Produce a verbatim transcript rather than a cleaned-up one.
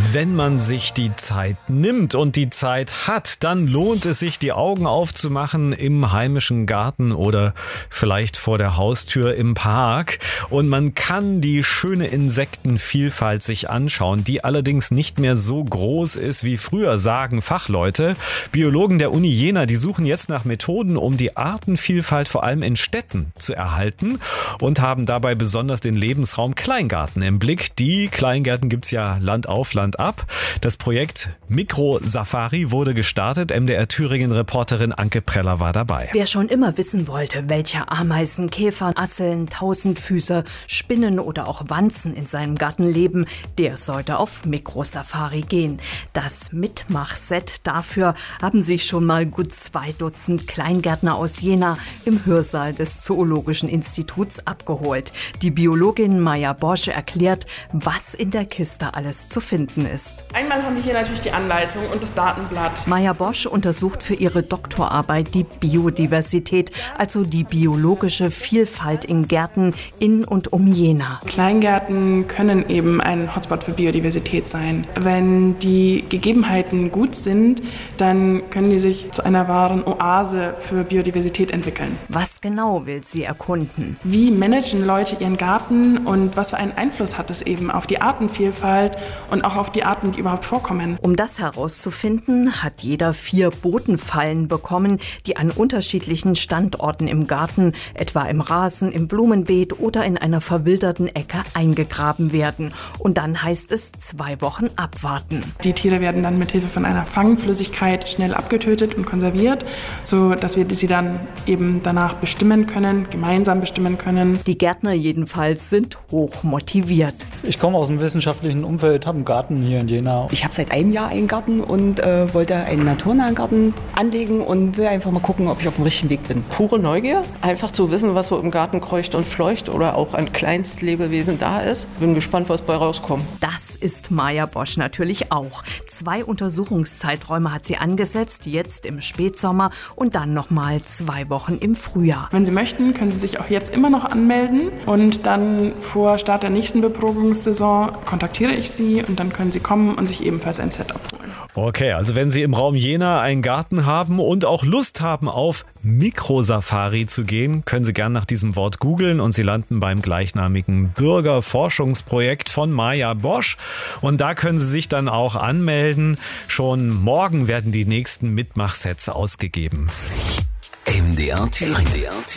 Wenn man sich die Zeit nimmt und die Zeit hat, dann lohnt es sich, die Augen aufzumachen im heimischen Garten oder vielleicht vor der Haustür im Park. Und man kann die schöne Insektenvielfalt sich anschauen, die allerdings nicht mehr so groß ist wie früher, sagen Fachleute. Biologen der Uni Jena, die suchen jetzt nach Methoden, um die Artenvielfalt vor allem in Städten zu erhalten und haben dabei besonders den Lebensraum Kleingarten im Blick. Die Kleingärten gibt's ja Land auf, Land ab. Das Projekt Mikrosafari wurde gestartet. M D R Thüringen-Reporterin Anke Preller war dabei. Wer schon immer wissen wollte, welche Ameisen, Käfer, Asseln, Tausendfüßer, Spinnen oder auch Wanzen in seinem Garten leben, der sollte auf Mikrosafari gehen. Das Mitmachset dafür haben sich schon mal gut zwei Dutzend Kleingärtner aus Jena im Hörsaal des Zoologischen Instituts abgeholt. Die Biologin Maja Bosch erklärt, was in der Kiste alles zu finden ist. Einmal haben wir hier natürlich die Anleitung und das Datenblatt. Maja Bosch untersucht für ihre Doktorarbeit die Biodiversität, also die biologische Vielfalt in Gärten in und um Jena. Kleingärten können eben ein Hotspot für Biodiversität sein. Wenn die Gegebenheiten gut sind, dann können die sich zu einer wahren Oase für Biodiversität entwickeln. Was genau will sie erkunden? Wie managen Leute ihren Garten und was für einen Einfluss hat es eben auf die Artenvielfalt und auch auf die Arten, die überhaupt vorkommen? Um das herauszufinden, hat jeder vier Bodenfallen bekommen, die an unterschiedlichen Standorten im Garten, etwa im Rasen, im Blumenbeet oder in einer verwilderten Ecke eingegraben werden. Und dann heißt es zwei Wochen abwarten. Die Tiere werden dann mit Hilfe von einer Fangflüssigkeit schnell abgetötet und konserviert, so dass wir sie dann eben danach bestimmen können, gemeinsam bestimmen können. Die Gärtner jedenfalls sind hoch motiviert. Ich komme aus dem wissenschaftlichen Umfeld, habe einen Garten hier in Jena. Ich habe seit einem Jahr einen Garten und äh, wollte einen naturnahen Garten anlegen und will einfach mal gucken, ob ich auf dem richtigen Weg bin. Pure Neugier, einfach zu wissen, was so im Garten kreucht und fleucht oder auch an Kleinstlebewesen da ist. Bin gespannt, was bei rauskommt. Das ist Maja Bosch natürlich auch. Zwei Untersuchungszeiträume hat sie angesetzt, jetzt im Spätsommer und dann nochmal zwei Wochen im Frühjahr. Wenn Sie möchten, können Sie sich auch jetzt immer noch anmelden und dann vor Start der nächsten Beprobungssaison kontaktiere ich Sie und dann können Sie kommen und sich ebenfalls ein Set abholen. Okay, also wenn Sie im Raum Jena einen Garten haben und auch Lust haben, auf Mikrosafari zu gehen, können Sie gern nach diesem Wort googeln und Sie landen beim gleichnamigen Bürgerforschungsprojekt von Maja Bosch. Und da können Sie sich dann auch anmelden. Schon morgen werden die nächsten Mitmachsets ausgegeben. M D R Thüringen.